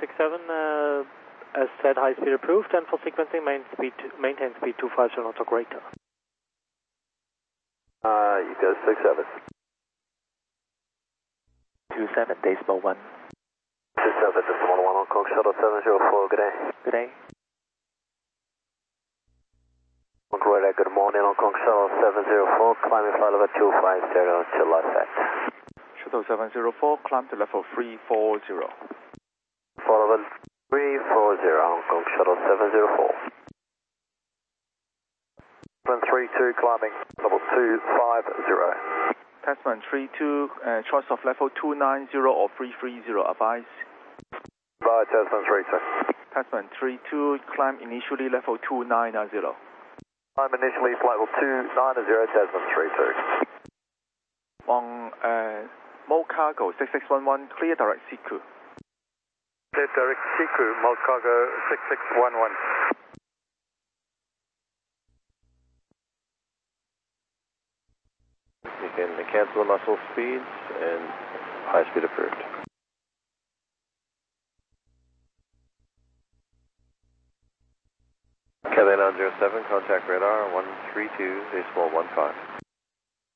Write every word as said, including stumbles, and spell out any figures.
six seven, uh, as said, high speed approved, and for sequencing, main speed, maintain speed two five zero knots or greater. Uh, you go six seven. two seven, decimal one. two seven, decimal one, Hong Kong Shuttle seven zero four, good day. Good day. Great, good morning, Hong Kong Shuttle seven zero four, climbing flight level two five zero to Lauset. Shuttle seven zero four, climb to level three four zero. For level three four zero, Hong Kong Shuttle seven zero four. seven three two, climbing level two five zero. Tasman three two, uh, choice of level two nine zero or three three zero, advise. Bye, Tasman three two. Tasman three two, climb initially level two nine zero. I'm initially flight level two nine zero, Tasman three two. On uh, Mo Cargo six six one one, clear direct Siku. Clear direct Siku, Mo Cargo six six one one. You can cancel muscle speeds and high speed approved. Cathay nine zero seven, contact radar one three two, decimal one five.